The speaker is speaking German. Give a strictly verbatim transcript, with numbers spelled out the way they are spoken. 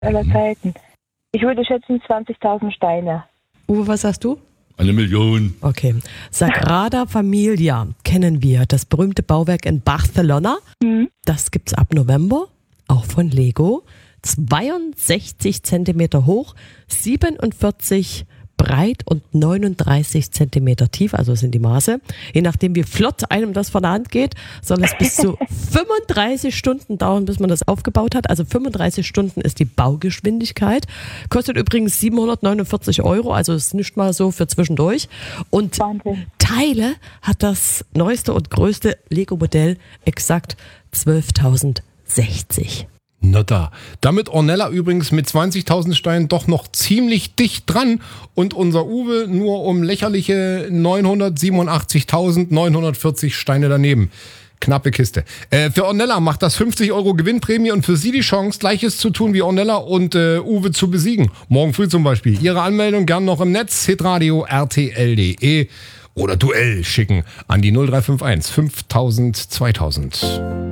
aller Zeiten. Ich würde schätzen zwanzigtausend Steine. Uwe, was sagst du? Eine Million. Okay. Sagrada Familia kennen wir, das berühmte Bauwerk in Barcelona. Mhm. Das gibt's ab November, auch von Lego. zweiundsechzig Zentimeter hoch, siebenundvierzig breit und neununddreißig Zentimeter tief, also sind die Maße. Je nachdem, wie flott einem das von der Hand geht, soll es bis zu fünfunddreißig Stunden dauern, bis man das aufgebaut hat. Also fünfunddreißig Stunden ist die Baugeschwindigkeit. Kostet übrigens siebenhundertneunundvierzig Euro, also ist nicht mal so für zwischendurch. Und Wahnsinn. Teile hat das neueste und größte Lego-Modell exakt zwölftausendsechzig. Na da. Damit Ornella übrigens mit zwanzigtausend Steinen doch noch ziemlich dicht dran und unser Uwe nur um lächerliche neunhundertsiebenundachtzigtausendneunhundertvierzig Steine daneben. Knappe Kiste. Äh, für Ornella macht das fünfzig Euro Gewinnprämie und für Sie die Chance, Gleiches zu tun wie Ornella und äh, Uwe zu besiegen. Morgen früh zum Beispiel. Ihre Anmeldung gern noch im Netz, hitradio r t l punkt d e oder Duell schicken an die null drei fünf eins fünftausend zweitausend.